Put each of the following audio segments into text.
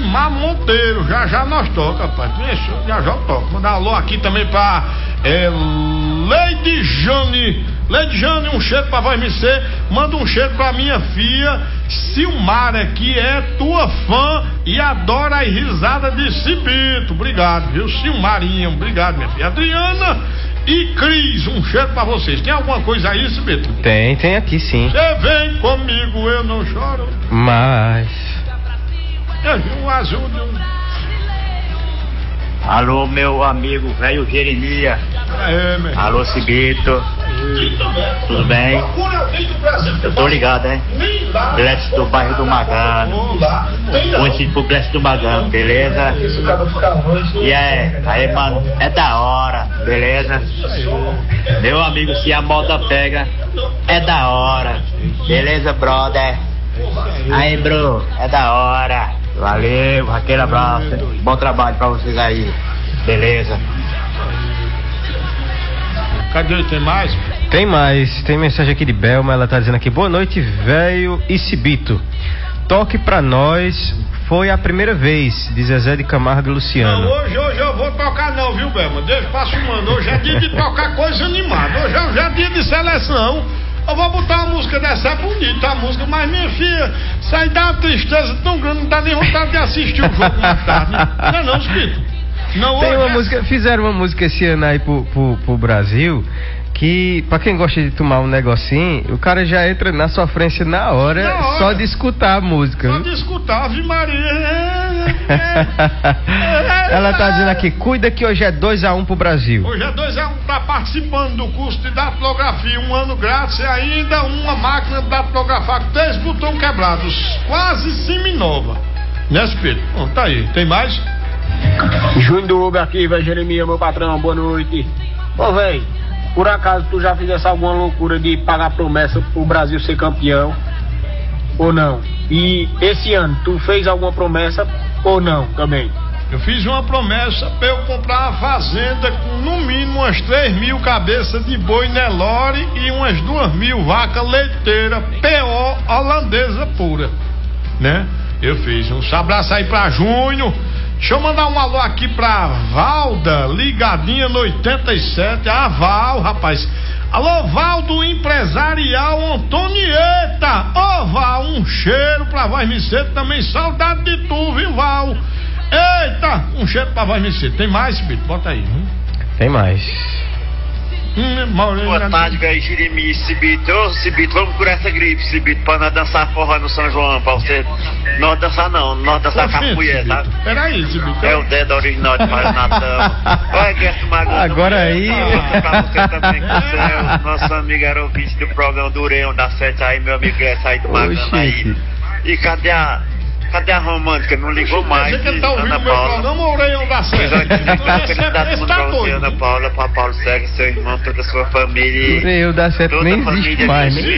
Alcimar Monteiro. Já já nós toca, rapaz. Já já toca. Mandar um alô aqui também pra Lady Jane. Lady Jane, um cheiro pra voz MC. Manda um cheiro pra minha filha Silmara, que é tua fã e adora as risadas de Cibito. Obrigado, viu, Silmarinha? Obrigado, minha filha. Adriana e Cris, um cheiro pra vocês. Tem alguma coisa aí, Cibito? Tem aqui sim. Você vem comigo, eu não choro. Mas Eu vi um azul de um... Alô, meu amigo velho Jeremias. meu. Alô, Cibito. Tudo bem? Eu tô ligado, hein? Glécio do bairro do Magano. Conhecido por Glécio do Magano, beleza? E aí, mano, é da hora, beleza? Meu amigo, se a moda pega, é da hora. Beleza, brother? Aí, bro, é da hora. Valeu, aquele abraço. Bom trabalho pra vocês aí. Beleza? Cadê? Tem mais? tem mais. Tem mensagem aqui de Belma. Ela tá dizendo aqui: boa noite, velho e Cibito. Toque pra nós. Foi a primeira vez, de Zezé de Camargo e Luciano. Não, hoje eu vou tocar não, viu, Belma? Deixa eu passar mano. Hoje é dia de tocar coisa animada. Hoje é dia de seleção. Eu vou botar uma música dessa, é bonita a música, mas minha filha, sai dá uma tristeza tão grande, não dá nem vontade de assistir o jogo mais tarde. Não é não, Cibito? Não, tem uma música, fizeram uma música esse ano aí pro Brasil, que pra quem gosta de tomar um negocinho, o cara já entra na sofrência na hora. Só de escutar a música. Só de escutar, Ave Maria. Ela tá dizendo aqui: cuida que hoje é 2-1 pro Brasil. Hoje é 2-1, tá participando do curso de datilografia, 1 ano grátis e ainda uma máquina de datilografar com 3 botões quebrados, quase semi-nova. Né, Pedro? Bom, tá aí, tem mais? Júnior do Uber aqui, velho Jeremias, meu patrão, boa noite. Ô, velho, por acaso tu já fizesse alguma loucura de pagar promessa pro Brasil ser campeão? Ou não? E esse ano, tu fez alguma promessa ou não também? Eu fiz uma promessa pra eu comprar uma fazenda com no mínimo umas 3.000 cabeças de boi Nelore e umas 2.000 vacas leiteiras PO holandesa pura, né? Eu fiz um abraço aí pra Júnior. Deixa eu mandar um alô aqui pra Valda, ligadinha no 87, a Val, rapaz. Alô, Valdo Empresarial Antonieta. Ô, Val, um cheiro pra voz Miceto também, saudade de tu, viu, Val? Eita, um cheiro pra voz Miceto. Tem mais, Cibito? Bota aí. Tem mais. Boa tarde, velho Jeremias, Cibito. Ô, Cibito, vamos curar essa gripe, Cibito, pra nós dançar forró no São João, pra você. Nós dançar não, nós dançar com a mulher, tá? Peraí, Cibito. É o dedo original de Maranatão. Olha que essa magoa. Agora aí. Pra você também, que você é o nosso amigo, era ouvinte do programa do Ureão da Sete aí, meu amigo, é sair do Magano aí. E cadê a romântica? Não ligou mais. Você que tá ouvindo Ana meu Paula. programa, o Ureão da Sete. Felicidade pra você, Ana Paula, pra Paulo Cego, seu irmão, toda a sua família. Eu da certo, nem existe mais, né?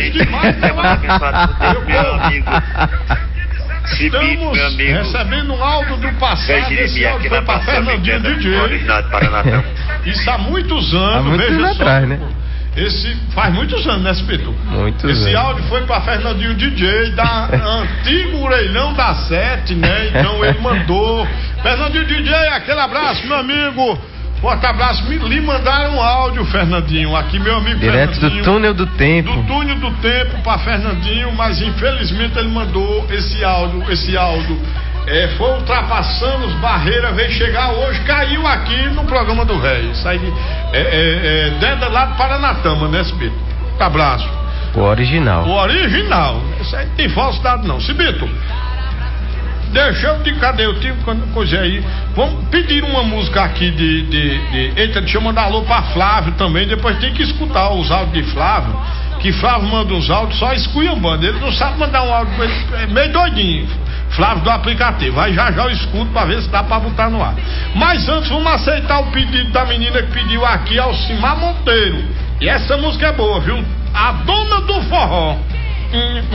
Meu amigo. Cibito, meu amigo. Recebendo um áudio do passado. Esse áudio foi pra Fernandinho DJ. Isso há muitos anos. Há muitos anos atrás, né? Esse faz muitos anos, né, Cibito? Esse áudio foi pra Fernandinho DJ, da antigo orelhão da Sete, né? Então ele mandou. Fernandinho DJ, aquele abraço, meu amigo. Forte abraço. Lhe mandaram um áudio, Fernandinho. Aqui, meu amigo direto Fernandinho. do túnel do tempo. Do túnel do tempo pra Fernandinho, mas infelizmente ele mandou esse áudio. Foi ultrapassando as barreiras, veio chegar hoje, caiu aqui no programa do Velho. Isso aí dentro lá do Paranatama, né, Cibito? Abraço. O original. Isso aí não tem falsidade não. Cibito, deixa eu de cadê? Eu tenho coisa aí. Vamos pedir uma música aqui Eita, deixa eu mandar alô pra Flávio também. Depois tem que escutar os áudios de Flávio. Que Flávio manda uns áudios só esculhambando. Ele não sabe mandar um áudio, é meio doidinho. Flávio do aplicativo. Aí já eu escuto pra ver se dá pra botar no ar. Mas antes vamos aceitar o pedido da menina que pediu aqui, Alcimar Monteiro. E essa música é boa, viu? A Dona do Forró.